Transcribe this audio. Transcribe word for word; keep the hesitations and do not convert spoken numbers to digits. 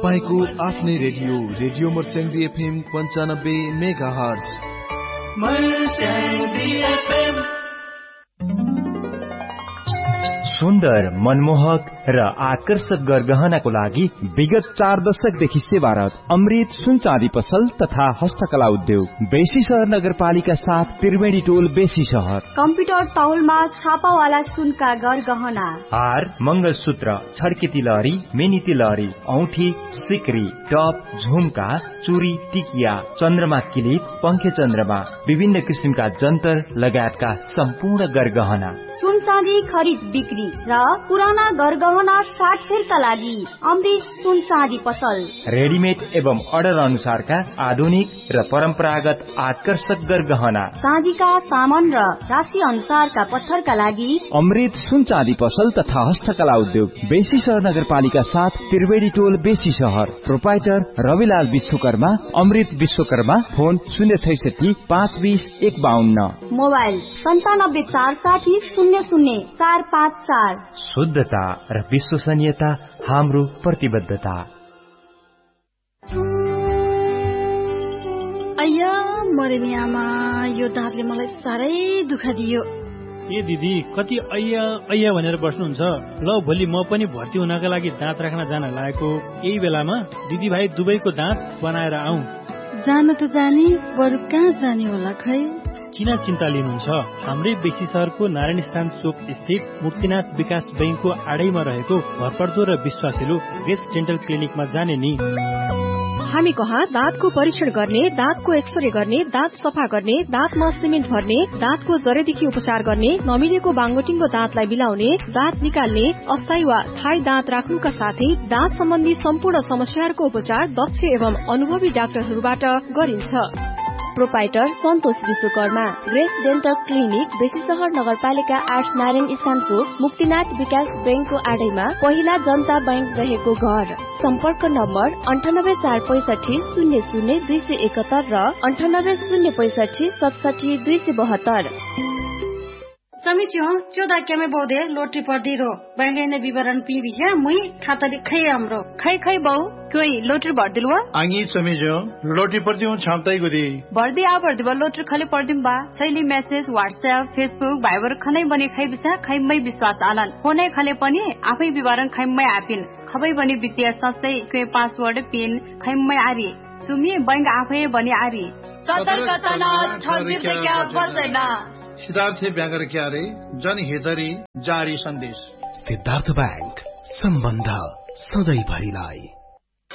तपाईको आफ्नै radio radio Marsyangdi FM पन्चानब्बे मेगा हर्ज। सुन्दर, मनमोहक र आकर्षक गरगहनाको लागि विगत चार दशकदेखि सेवारत अमृत सुन चाँदी पसल तथा हस्तकला उद्योग बेसी शहर नगरपालिका साथ त्रिवेणी टोल बेसी शहर। कम्प्युटर तौलमा छापावाला सुनका गरगहना, हार, मंगलसूत्र, छड्के तिलहरी, मिनी तिलहरी, औठी, सिक्री, टप, झुम्का, चुरी, टिकिया, चन्द्रमा किलिप, पंखे चन्द्रमा, विभिन्न किसिमका जन्तर लगायतका सम्पूर्ण गरगहना। सुन चाँदी खरिद बिक्री र पुराना गरगहना साटफेरका लागि अमृत सुन चाँदी पसल। रेडिमेड एवं अर्डर अनुसारका आधुनिक र परम्परागत आकर्षक गरगहना, चाँदीका सामान र राशि अनुसारका पत्थरका लागि अमृत सुन चाँदी पसल तथा हस्तकला उद्योग बेसी शहर नगरपालिका साथ त्रिवेणी टोल बेसी शहर। प्रोपाइटर रविलाल विश्वकर्मा, अमृत विश्वकर्मा। फोन शून्य छैसठी पाँच बीस एक बाहन्न। मोबाइल सन्तानब्बे चार साठी शून्य शून्य चार पाँच चार। शुद्धता र विश्वसनीयता हाम्रो प्रतिबद्धता। अय्या मरे नि आमा, यो दाँतले मलाई साह्रै दुःख दियो। ए दिदी, कति अय्या अय्या भनेर बस्नुहुन्छ? ल भोलि म पनि भर्ती हुनका लागि दाँत राख्न जान लागेको यही बेलामा दिदी भाइ दुबईको दाँत बनाएर आऊ। जान त जाने, बरु कहाँ जाने होला खै? किन चिन्ता लिनुहुन्छ? हाम्रै बेसी शहरको नारायण स्थान चोक स्थित मुक्तिनाथ विकास बैंकको आडैमा रहेको भरपर्दो र विश्वासिलो गेस्ट डेन्टल क्लिनिकमा जाने नि। हामी कहाँ दाँतको परीक्षण गर्ने, दाँतको एक्सरे गर्ने, दाँत सफा गर्ने, दाँतमा सिमेन्ट भर्ने, दाँतको जरेदेखि उपचार गर्ने, नमिलेको बाङ्गोटिङ्गो दाँतलाई मिलाउने, दाँत निकाल्ने, अस्थायी वा थायी दाँत राख्नुका साथै दाँत सम्बन्धी सम्पूर्ण समस्याहरूको उपचार दक्ष एवं अनुभवी डाक्टरहरूबाट गरिन्छ। प्रोपाइटर सन्तोष विश्वकर्मा, ग्रेस डेन्टल क्लिनिक, बेसी शहर नगरपालिका आठ, नारायण स्थान चोक, मुक्तिनाथ विकास बैंकको आडैमा, पहिला जनता बैंक रहेको घर। सम्पर्क नम्बर अन्ठानब्बे चार पैसठी शून्य शून्य दुई सय एकहत्तर र अन्ठानब्बे शून्य पैसठी सतसठी दुई सय बहत्तर। समीच्यो चौदह के में बहुदे लोटरी पर्दी रो बैंक ने विवरण पी बिया मुई खाता लिखै हाम्रो खै खै बहु कोई लोटरी भर दिलवा आंगी समीच्यो लोटरी पर्दी हूं छापताई गुदी भर्दी आ भर्दी बा लोटरी खाली पर्दिम बा शैली मेसेज व्हाट्सएप फेसबुक भाइबर खनै बनी खै बिसा खै मै विश्वास आलन फोनै खाले पनि आफै विवरण खै मै आपिन खबै बनी वित्तीय संस्थै के पासवर्ड पिन खै मै आरी सुमी बैंक आफै बनी आरी सतर्कता न छदिर क्या बस्दैन। सिद्धार्थ ब्यागर क्यारे जनहितरी जारी सन्देश। सिद्धार्थ बैंक, सम्बन्ध सधैँ भरिलाई।